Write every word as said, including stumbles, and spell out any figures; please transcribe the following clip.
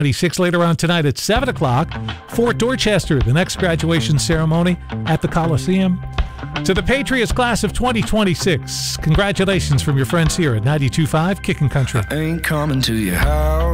twenty-six later on tonight at seven o'clock. Fort Dorchester, the next graduation ceremony at the Coliseum. To the Patriots class of twenty twenty-six, congratulations from your friends here at ninety-two point five Kickin' Country. I ain't coming to your house.